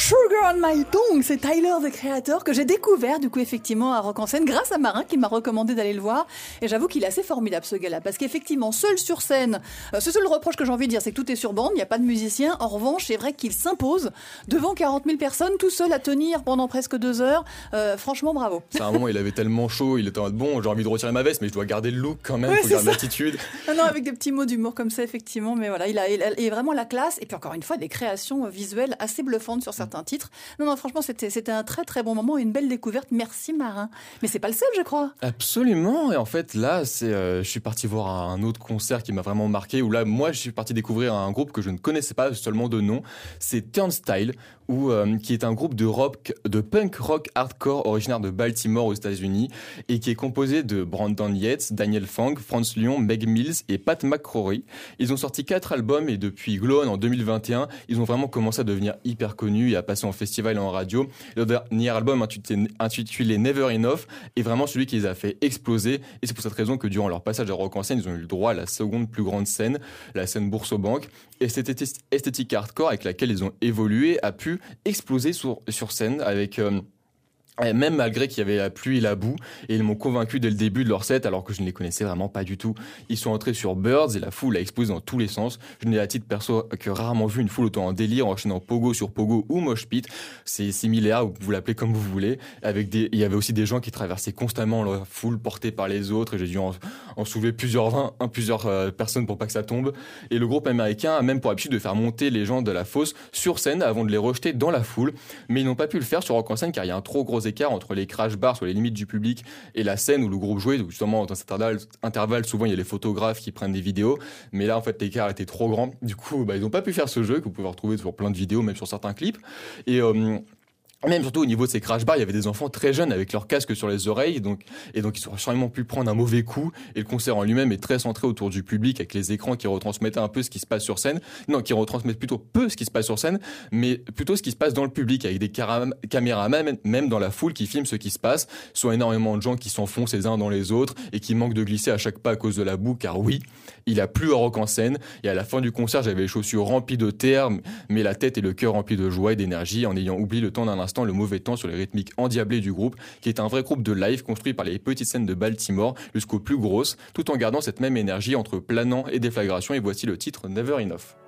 Sugar on My Tongue, c'est Tyler, the Creator, que j'ai découvert du coup effectivement à Rock en Scène grâce à Marin qui m'a recommandé d'aller le voir. Et j'avoue qu'il est assez formidable ce gars-là, parce qu'effectivement seul sur scène, ce seul reproche que j'ai envie de dire, c'est que tout est sur bande, il n'y a pas de musicien. En revanche, c'est vrai qu'il s'impose devant 40 000 personnes tout seul à tenir pendant presque 2 heures. Franchement, bravo. C'est un moment, il avait tellement chaud, il était en mode bon, j'ai envie de retirer ma veste, mais je dois garder le look quand même, Ouais, faut garder l'attitude. Non, avec des petits mots d'humour comme ça, effectivement, mais voilà, il a vraiment la classe. Et puis encore une fois, des créations visuelles assez bluffantes sur certains titres. Non, franchement, c'était un très très bon moment et une belle découverte. Merci Marin. Mais c'est pas le seul, je crois. Absolument. Et en fait, là, je suis parti voir un autre concert qui m'a vraiment marqué. Où là, moi, je suis parti découvrir un groupe que je ne connaissais pas seulement de nom. C'est Turnstile, qui est un groupe de punk rock hardcore originaire de Baltimore aux États-Unis et qui est composé de Brandon Yates, Daniel Fang, Franz Lyon, Meg Mills et Pat McCrory. Ils ont sorti 4 albums et depuis Glow On en 2021, ils ont vraiment commencé à devenir hyper connus et à passer en festival et en radio. Le dernier album intitulé Never Enough est vraiment celui qui les a fait exploser et c'est pour cette raison que durant leur passage à Rock en Scène, ils ont eu le droit à la seconde plus grande scène, la scène Bourse-Banque. Et cette esthétique hardcore avec laquelle ils ont évolué a pu exploser sur scène avec... même malgré qu'il y avait la pluie et la boue, et ils m'ont convaincu dès le début de leur set alors que je ne les connaissais vraiment pas du tout. Ils sont entrés sur Birds et la foule a explosé dans tous les sens. Je n'ai à titre perso que rarement vu une foule autant en délire, enchaînant pogo sur pogo ou mosh pit. C'est similaire, vous l'appelez comme vous voulez. Il y avait aussi des gens qui traversaient constamment la foule portée par les autres et j'ai dû en soulever plusieurs personnes pour pas que ça tombe. Et le groupe américain a même pour habitude de faire monter les gens de la fosse sur scène avant de les rejeter dans la foule. Mais ils n'ont pas pu le faire sur Rock en Scène car il y a un trop gros écart entre les crash bars sur les limites du public et la scène où le groupe jouait. Donc justement, dans cet intervalle, souvent il y a les photographes qui prennent des vidéos, mais là en fait l'écart était trop grand. Du coup, ils n'ont pas pu faire ce jeu que vous pouvez retrouver sur plein de vidéos, même sur certains clips. Et même surtout au niveau de ces crash bars, il y avait des enfants très jeunes avec leurs casques sur les oreilles, donc ils auraient sûrement pu prendre un mauvais coup. Et le concert en lui-même est très centré autour du public avec les écrans qui retransmettaient un peu ce qui se passe sur scène. Non, qui retransmettent plutôt peu ce qui se passe sur scène, mais plutôt ce qui se passe dans le public avec des caméras même dans la foule qui filment ce qui se passe. Soit énormément de gens qui s'enfoncent les uns dans les autres et qui manquent de glisser à chaque pas à cause de la boue, car oui, il a plu à Rock en Scène. Et à la fin du concert, j'avais les chaussures remplies de terre, mais la tête et le cœur remplis de joie et d'énergie en ayant oublié le temps d'un instant le mauvais temps sur les rythmiques endiablées du groupe, qui est un vrai groupe de live construit par les petites scènes de Baltimore jusqu'aux plus grosses, tout en gardant cette même énergie entre planant et déflagration. Et voici le titre Never Enough.